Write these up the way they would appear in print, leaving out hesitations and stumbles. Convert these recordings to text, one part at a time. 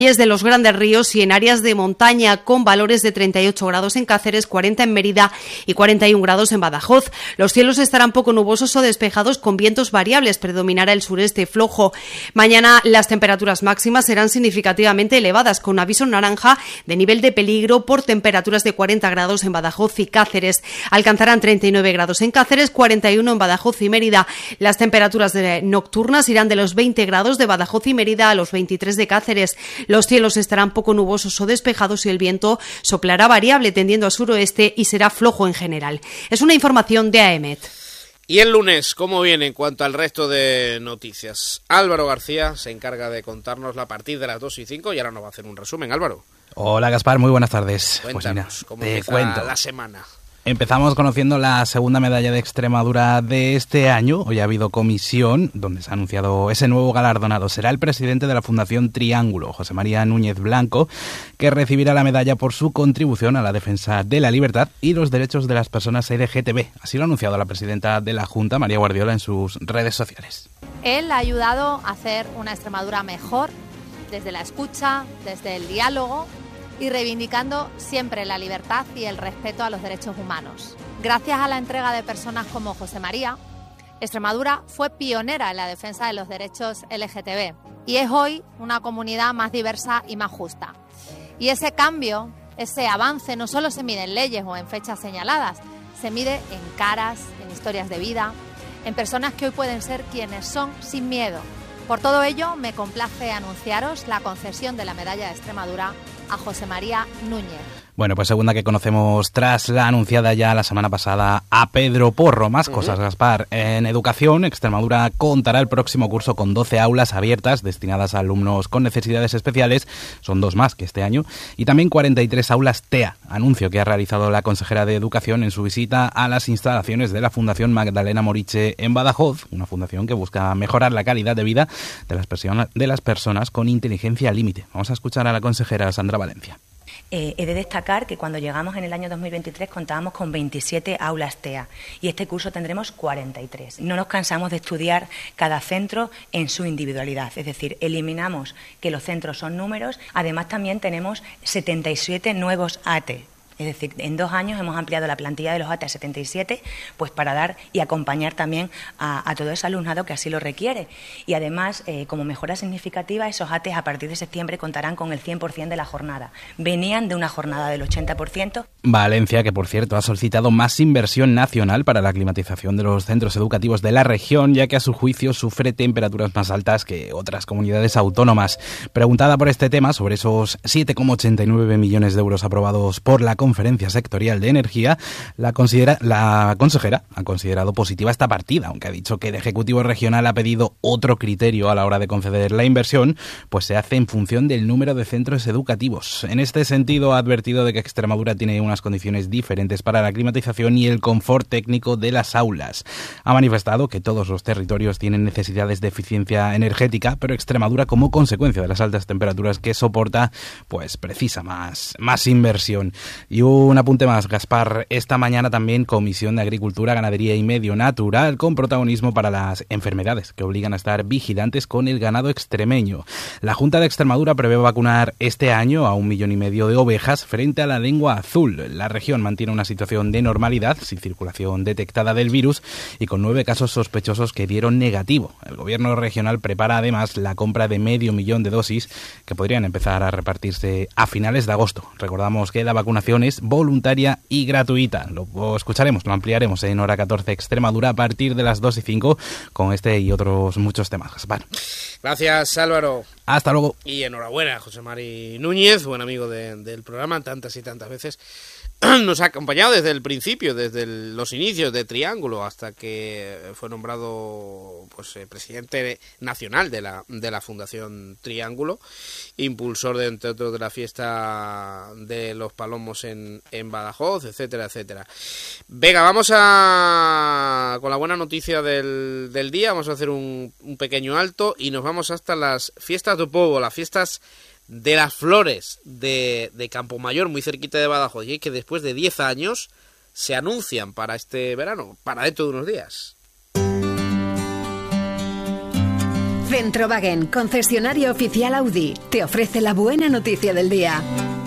de los grandes ríos y en áreas de montaña, con valores de 38 grados en Cáceres, 40 en Mérida y 41 grados en Badajoz. Los cielos estarán poco nubosos o despejados con vientos variables, predominará el sureste flojo. Mañana las temperaturas máximas serán significativamente elevadas, con aviso naranja de nivel de peligro por temperaturas de 40 grados en Badajoz y Cáceres. Alcanzarán 39 grados en Cáceres, 41 en Badajoz y Mérida. Las temperaturas nocturnas irán de los 20 grados de Badajoz y Mérida a los 23 de Cáceres. Los cielos estarán poco nubosos o despejados y el viento soplará variable tendiendo a suroeste y será flojo en general. Es una información de AEMET. Y el lunes, ¿cómo viene en cuanto al resto de noticias? Álvaro García se encarga de contárnosla a partir de las 2:05 y ahora nos va a hacer un resumen. Álvaro. Hola Gaspar, muy buenas tardes. Cuéntanos, ¿cómo empieza la semana? Empezamos conociendo la segunda medalla de Extremadura de este año. Hoy ha habido comisión donde se ha anunciado ese nuevo galardonado. Será el presidente de la Fundación Triángulo, José María Núñez Blanco, que recibirá la medalla por su contribución a la defensa de la libertad y los derechos de las personas LGTB. Así lo ha anunciado la presidenta de la Junta, María Guardiola, en sus redes sociales. Él ha ayudado a hacer una Extremadura mejor desde la escucha, desde el diálogo y reivindicando siempre la libertad y el respeto a los derechos humanos. Gracias a la entrega de personas como José María, Extremadura fue pionera en la defensa de los derechos LGTB y es hoy una comunidad más diversa y más justa. Y ese cambio, ese avance, no solo se mide en leyes o en fechas señaladas, se mide en caras, en historias de vida, en personas que hoy pueden ser quienes son sin miedo. Por todo ello, me complace anunciaros la concesión de la Medalla de Extremadura a José María Núñez. Bueno, pues segunda que conocemos tras la anunciada ya la semana pasada a Pedro Porro. Más cosas, Gaspar. En educación, Extremadura contará el próximo curso con 12 aulas abiertas destinadas a alumnos con necesidades especiales. Son 2 más que este año. Y también 43 aulas TEA. Anuncio que ha realizado la consejera de Educación en su visita a las instalaciones de la Fundación Magdalena Moriche en Badajoz. Una fundación que busca mejorar la calidad de vida de las personas con inteligencia límite. Vamos a escuchar a la consejera Sandra Valencia. He de destacar que cuando llegamos en el año 2023 contábamos con 27 aulas TEA y este curso tendremos 43. No nos cansamos de estudiar cada centro en su individualidad, es decir, eliminamos que los centros son números, además también tenemos 77 nuevos ATE. Es decir, en 2 años hemos ampliado la plantilla de los ATE a 77, pues para dar y acompañar también a todo ese alumnado que así lo requiere. Y además, como mejora significativa, esos ATE a partir de septiembre contarán con el 100% de la jornada. Venían de una jornada del 80%. Valencia, que por cierto ha solicitado más inversión nacional para la climatización de los centros educativos de la región, ya que a su juicio sufre temperaturas más altas que otras comunidades autónomas. Preguntada por este tema, sobre esos 7,89 millones de euros aprobados por la Conferencia Sectorial de Energía, la consejera ha considerado positiva esta partida, aunque ha dicho que el Ejecutivo Regional ha pedido otro criterio a la hora de conceder la inversión, pues se hace en función del número de centros educativos. En este sentido, ha advertido de que Extremadura tiene unas condiciones diferentes para la climatización y el confort técnico de las aulas. Ha manifestado que todos los territorios tienen necesidades de eficiencia energética, pero Extremadura, como consecuencia de las altas temperaturas que soporta, pues precisa más inversión. Y un apunte más, Gaspar. Esta mañana también Comisión de Agricultura, Ganadería y Medio Natural con protagonismo para las enfermedades que obligan a estar vigilantes con el ganado extremeño. La Junta de Extremadura prevé vacunar este año a 1,5 millones de ovejas frente a la lengua azul. La región mantiene una situación de normalidad, sin circulación detectada del virus y con 9 casos sospechosos que dieron negativo. El gobierno regional prepara además la compra de 500.000 de dosis que podrían empezar a repartirse a finales de agosto. Recordamos que la vacunación es voluntaria y gratuita. Lo escucharemos, lo ampliaremos en Hora 14 Extremadura a partir de las 2:05 con este y otros muchos temas. Gaspar. Gracias, Álvaro. Hasta luego. Y enhorabuena, José María Núñez, buen amigo del programa, tantas y tantas veces. Nos ha acompañado desde el principio, desde los inicios de Triángulo, hasta que fue nombrado pues presidente nacional de la Fundación Triángulo, impulsor de, entre otros, de la fiesta de los palomos en Badajoz, etcétera, etcétera. Venga, vamos con la buena noticia del día, vamos a hacer un pequeño alto y nos vamos hasta las fiestas do povo, las fiestas de las flores de Campomayor, muy cerquita de Badajoz, y que después de 10 años se anuncian para este verano, para dentro de unos días. Centrowagen, concesionario oficial Audi, te ofrece la buena noticia del día.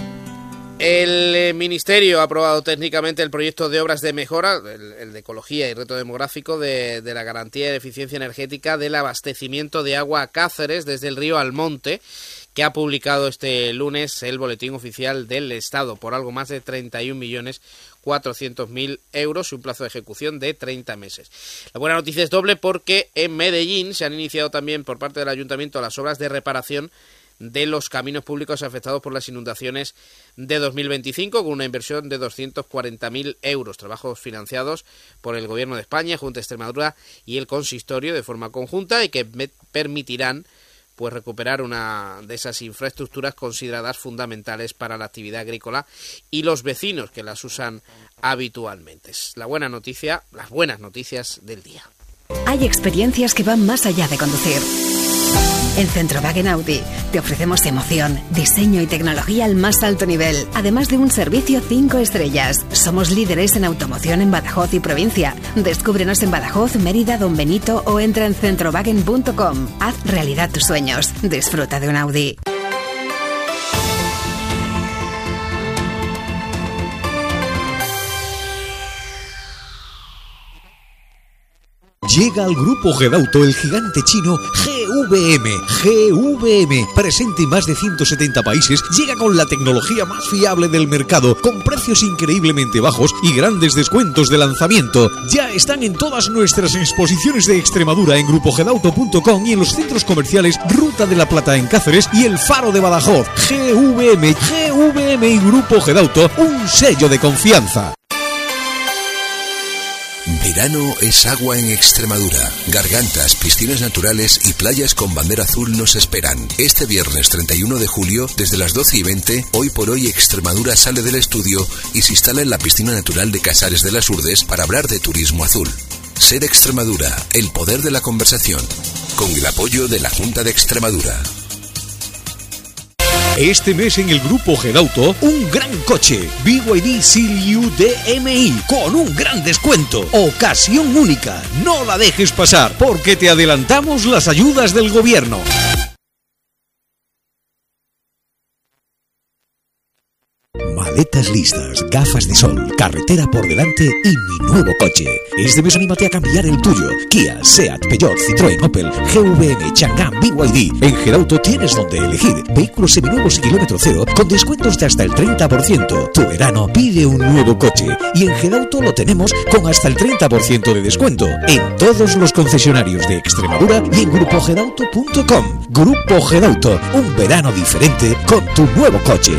El Ministerio ha aprobado técnicamente el proyecto de obras de mejora, el de ecología y reto demográfico, de la garantía de eficiencia energética del abastecimiento de agua a Cáceres desde el río Almonte, que ha publicado este lunes el Boletín Oficial del Estado, por algo más de 31.400.000 euros y un plazo de ejecución de 30 meses. La buena noticia es doble porque en Medellín se han iniciado también por parte del Ayuntamiento las obras de reparación de los caminos públicos afectados por las inundaciones de 2025, con una inversión de 240.000 euros, trabajos financiados por el Gobierno de España, Junta de Extremadura y el Consistorio de forma conjunta, y que permitirán pues recuperar una de esas infraestructuras consideradas fundamentales para la actividad agrícola y los vecinos que las usan habitualmente. Es la buena noticia, las buenas noticias del día. Hay experiencias que van más allá de conducir. En Centrowagen Audi te ofrecemos emoción, diseño y tecnología al más alto nivel, además de un servicio 5 estrellas. Somos líderes en automoción en Badajoz y provincia. Descúbrenos en Badajoz, Mérida, Don Benito o entra en centrowagen.com. Haz realidad tus sueños. Disfruta de un Audi. Llega al Grupo Gedauto el gigante chino GVM. GVM, presente en más de 170 países, llega con la tecnología más fiable del mercado, con precios increíblemente bajos y grandes descuentos de lanzamiento. Ya están en todas nuestras exposiciones de Extremadura en grupogedauto.com y en los centros comerciales Ruta de la Plata en Cáceres y El Faro de Badajoz. GVM y Grupo Gedauto, un sello de confianza. Verano es agua en Extremadura. Gargantas, piscinas naturales y playas con bandera azul nos esperan. Este viernes 31 de julio, desde las 12:20, Hoy por Hoy Extremadura sale del estudio y se instala en la piscina natural de Casares de las Urdes para hablar de turismo azul. Ser Extremadura, el poder de la conversación. Con el apoyo de la Junta de Extremadura. Este mes en el Grupo Gedauto, un gran coche, BYD Seal-U DMI, con un gran descuento. Ocasión única, no la dejes pasar, porque te adelantamos las ayudas del gobierno. Maletas listas, gafas de sol, carretera por delante y mi nuevo coche. Este mes anímate a cambiar el tuyo. Kia, Seat, Peugeot, Citroën, Opel, GVM, Chang'an, BYD. En Gedauto tienes donde elegir vehículos seminuevos y kilómetro cero con descuentos de hasta el 30%. Tu verano pide un nuevo coche y en Gedauto lo tenemos con hasta el 30% de descuento en todos los concesionarios de Extremadura y en grupogedauto.com. Grupo Gedauto, un verano diferente con tu nuevo coche.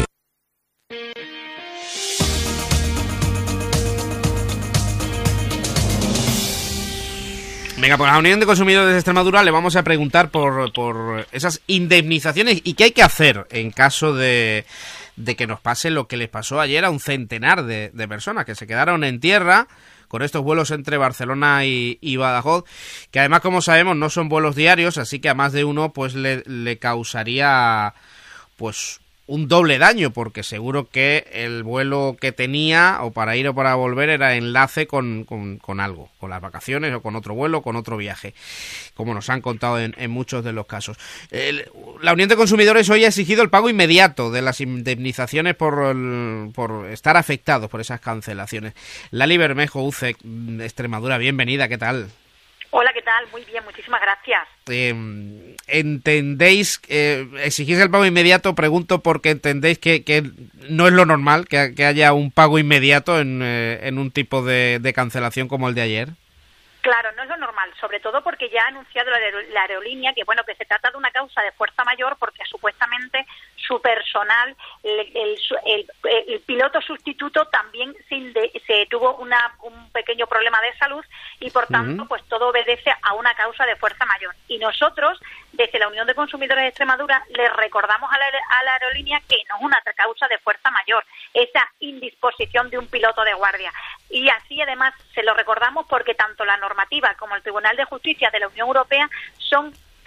Venga, pues a la Unión de Consumidores de Extremadura le vamos a preguntar por esas indemnizaciones y qué hay que hacer en caso de que nos pase lo que les pasó ayer a un centenar de personas que se quedaron en tierra con estos vuelos entre Barcelona y Badajoz, que además, como sabemos, no son vuelos diarios, así que a más de uno pues le causaría pues un doble daño, porque seguro que el vuelo que tenía, o para ir o para volver, era enlace con algo, con las vacaciones o con otro vuelo, con otro viaje, como nos han contado en muchos de los casos. La Unión de Consumidores hoy ha exigido el pago inmediato de las indemnizaciones por estar afectados por esas cancelaciones. Lali Bermejo, UCE Extremadura, bienvenida, ¿qué tal? Hola, ¿qué tal? Muy bien, muchísimas gracias. ¿Entendéis, exigís el pago inmediato? Pregunto porque entendéis que no es lo normal que haya un pago inmediato en un tipo de cancelación como el de ayer. Claro, no es lo normal, sobre todo porque ya ha anunciado la aerolínea que se trata de una causa de fuerza mayor porque supuestamente su personal, el piloto sustituto también se tuvo un pequeño problema de salud y por tanto pues todo obedece a una causa de fuerza mayor. Y nosotros, desde la Unión de Consumidores de Extremadura, les recordamos a la aerolínea que no es una causa de fuerza mayor, esa indisposición de un piloto de guardia. Y así además se lo recordamos porque tanto la normativa como el Tribunal de Justicia de la Unión Europea son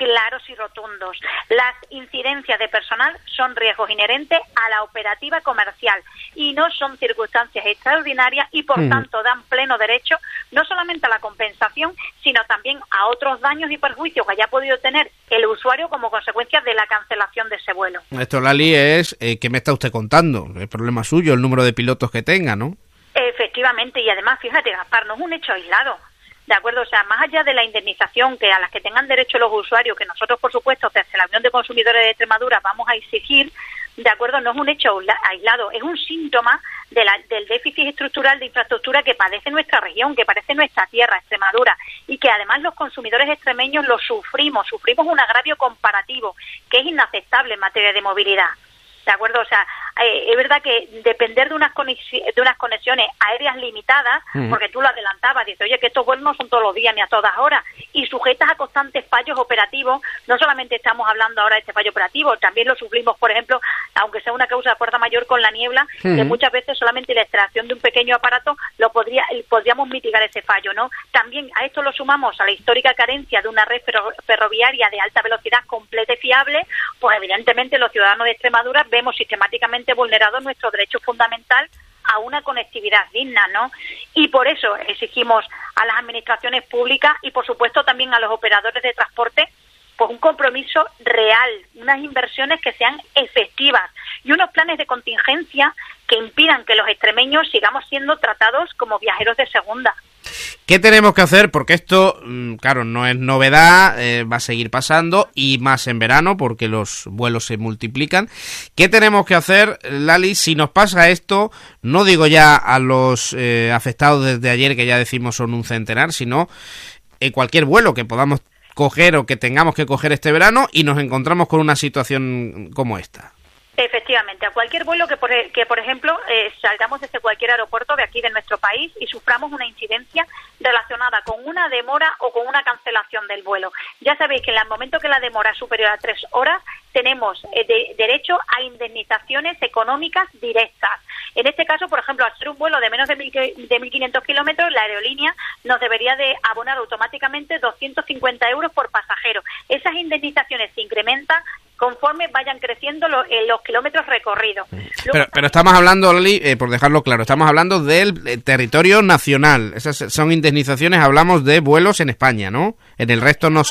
claros y rotundos. Las incidencias de personal son riesgos inherentes a la operativa comercial y no son circunstancias extraordinarias y, por tanto, dan pleno derecho no solamente a la compensación, sino también a otros daños y perjuicios que haya podido tener el usuario como consecuencia de la cancelación de ese vuelo. Esto, Lali, es ¿qué me está usted contando? El problema suyo, el número de pilotos que tenga, ¿no? Efectivamente, y además, fíjate, Gaspar, no es un hecho aislado. ¿De acuerdo? O sea, más allá de la indemnización que a las que tengan derecho los usuarios, que nosotros, por supuesto, desde la Unión de Consumidores de Extremadura vamos a exigir, ¿de acuerdo? No es un hecho aislado, es un síntoma del déficit estructural de infraestructura que padece nuestra región, que padece nuestra tierra, Extremadura, y que además los consumidores extremeños lo sufrimos un agravio comparativo que es inaceptable en materia de movilidad. ¿De acuerdo? O sea, es verdad que depender de unas conexiones aéreas limitadas, porque tú lo adelantabas, dices, oye, que estos vuelos no son todos los días ni a todas horas, y sujetas a constantes fallos operativos, no solamente estamos hablando ahora de este fallo operativo, también lo sufrimos, por ejemplo, aunque sea una causa de fuerza mayor con la niebla, que muchas veces solamente la extracción de un pequeño aparato podríamos mitigar ese fallo, ¿no? También a esto lo sumamos a la histórica carencia de una red ferroviaria de alta velocidad completa y fiable, pues evidentemente los ciudadanos de Extremadura vemos sistemáticamente vulnerado nuestro derecho fundamental a una conectividad digna, ¿no? Y por eso exigimos a las administraciones públicas y, por supuesto, también a los operadores de transporte, pues un compromiso real, unas inversiones que sean efectivas y unos planes de contingencia que impidan que los extremeños sigamos siendo tratados como viajeros de segunda. ¿Qué tenemos que hacer? Porque esto, claro, no es novedad, va a seguir pasando y más en verano porque los vuelos se multiplican. ¿Qué tenemos que hacer, Lali, si nos pasa esto? No digo ya a los afectados desde ayer, que ya decimos son un centenar, sino en cualquier vuelo que podamos coger o que tengamos que coger este verano y nos encontramos con una situación como esta. Efectivamente, a cualquier vuelo que por ejemplo, salgamos desde cualquier aeropuerto de aquí de nuestro país y suframos una incidencia relacionada con una demora o con una cancelación del vuelo. Ya sabéis que en el momento que la demora es superior a 3 horas, tenemos derecho a indemnizaciones económicas directas. En este caso, por ejemplo, al ser un vuelo de menos de 1.500 kilómetros, la aerolínea nos debería de abonar automáticamente 250 euros por pasajero. Esas indemnizaciones se incrementan conforme vayan creciendo los kilómetros recorridos. Pero estamos hablando, Lali, por dejarlo claro, estamos hablando del territorio nacional. Esas son indemnizaciones, hablamos de vuelos en España, ¿no? En el resto no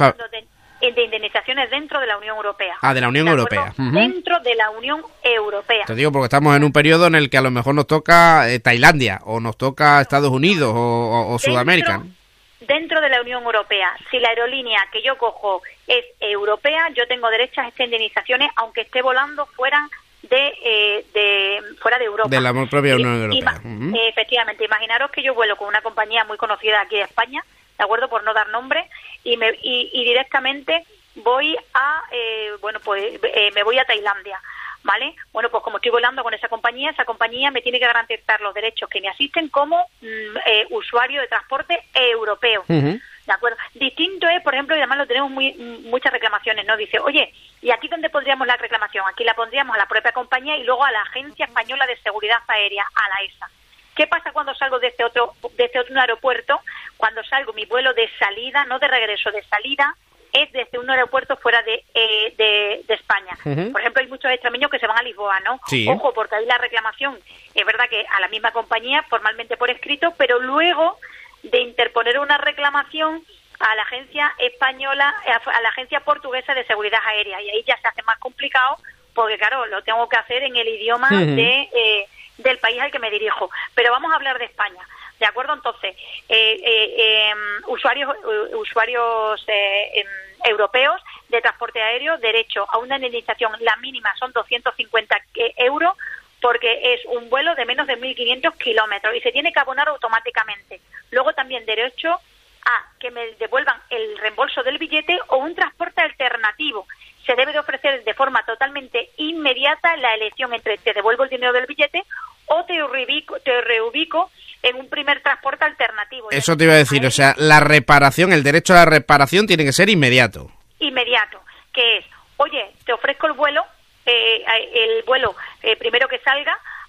de indemnizaciones dentro de la Unión Europea. Ah, de la Unión Europea. Dentro de la Unión Europea. Te digo porque estamos en un periodo en el que a lo mejor nos toca Tailandia, o nos toca Estados Unidos, o Sudamérica. Dentro de la Unión Europea, si la aerolínea que yo cojo es europea, yo tengo derecho a estas indemnizaciones, aunque esté volando fuera de Europa. De la propia Unión Europea. Efectivamente, imaginaros que yo vuelo con una compañía muy conocida aquí de España, ¿de acuerdo? Por no dar nombre, y directamente voy a, me voy a Tailandia, ¿vale? Bueno, pues como estoy volando con esa compañía me tiene que garantizar los derechos que me asisten como usuario de transporte europeo. ¿De acuerdo? Distinto es, por ejemplo, y además lo tenemos muchas reclamaciones, ¿no? Dice, oye, ¿y aquí dónde pondríamos la reclamación? Aquí la pondríamos a la propia compañía y luego a la Agencia Española de Seguridad Aérea, a la ESA. ¿Qué pasa cuando salgo de este otro aeropuerto? Cuando salgo, mi vuelo de salida, no de regreso, de salida, es desde un aeropuerto fuera de España. Por ejemplo, hay muchos extremeños que se van a Lisboa, ¿no? Sí. Ojo, porque ahí la reclamación es verdad que a la misma compañía, formalmente por escrito, pero luego de interponer una reclamación a la agencia española, a la agencia portuguesa de seguridad aérea, y ahí ya se hace más complicado porque, claro, lo tengo que hacer en el idioma del país al que me dirijo. Pero vamos a hablar de España, ¿de acuerdo? Entonces, usuarios europeos de transporte aéreo, derecho a una indemnización, la mínima son 250 euros, porque es un vuelo de menos de 1.500 kilómetros y se tiene que abonar automáticamente. Luego también derecho a que me devuelvan el reembolso del billete o un transporte alternativo. Se debe de ofrecer de forma totalmente inmediata la elección entre te devuelvo el dinero del billete o te reubico en un primer transporte alternativo. Eso te iba a decir, o sea, la reparación, el derecho a la reparación tiene que ser inmediato. Inmediato, que es, oye, te ofrezco el vuelo primero que salga,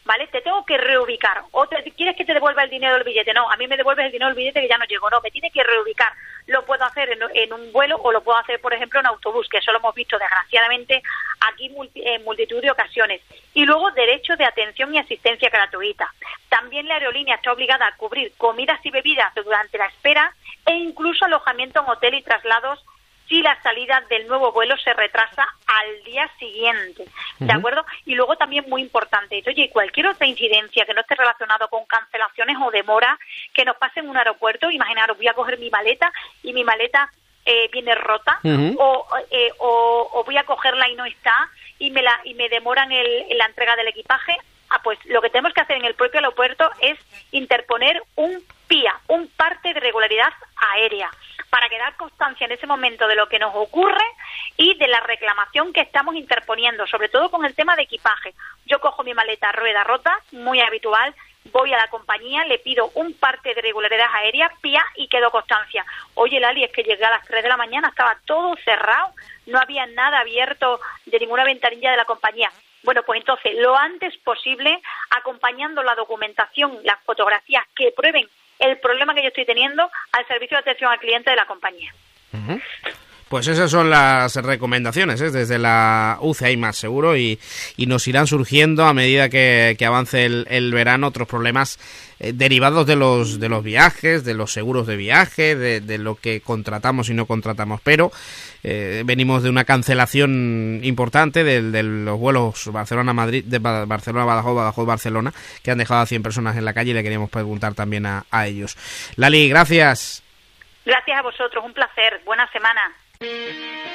¿vale? Te tengo que reubicar. O ¿quieres que te devuelva el dinero del billete? No, a mí me devuelves el dinero del billete que ya no llegó. No, me tiene que reubicar. Lo puedo hacer en un vuelo o lo puedo hacer, por ejemplo, en autobús, que eso lo hemos visto desgraciadamente aquí en multitud de ocasiones. Y luego derechos de atención y asistencia gratuita. También la aerolínea está obligada a cubrir comidas y bebidas durante la espera e incluso alojamiento en hotel y traslados si la salida del nuevo vuelo se retrasa al día siguiente, ¿de acuerdo? Y luego también muy importante, oye, cualquier otra incidencia que no esté relacionado con cancelaciones o demora que nos pase en un aeropuerto, imaginaros, voy a coger mi maleta y mi maleta viene rota, o voy a cogerla y no está, y me demoran la entrega del equipaje. Pues lo que tenemos que hacer en el propio aeropuerto es interponer un PIA, un parte de irregularidad aérea, para que dar constancia en ese momento de lo que nos ocurre y de la reclamación que estamos interponiendo, sobre todo con el tema de equipaje. Yo cojo mi maleta rueda rota, muy habitual, voy a la compañía, le pido un parte de irregularidad aérea, PIA, y quedo constancia. Oye, Lali, es que llegué a las 3 de la mañana, estaba todo cerrado, no había nada abierto de ninguna ventanilla de la compañía. Bueno, pues entonces, lo antes posible, acompañando la documentación, las fotografías que prueben el problema que yo estoy teniendo al servicio de atención al cliente de la compañía. Pues esas son las recomendaciones, desde la UCI Más Seguro, y nos irán surgiendo a medida que avance el verano otros problemas derivados de los viajes, de los seguros de viaje, de lo que contratamos y no contratamos, pero venimos de una cancelación importante de los vuelos Barcelona-Madrid, de Barcelona-Badajoz, Badajoz-Barcelona, que han dejado a 100 personas en la calle, y le queríamos preguntar también a ellos. Lali, gracias. Gracias a vosotros, un placer. Buena semana.